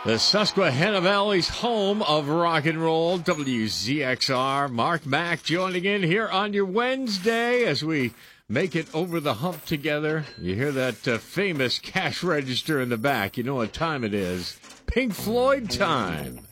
The Susquehanna Valley's home of rock and roll, WZXR. Mark Mack joining in here on your Wednesday as we make it over the hump together. You hear that famous cash register in the back. You know what time it is. Pink Floyd time.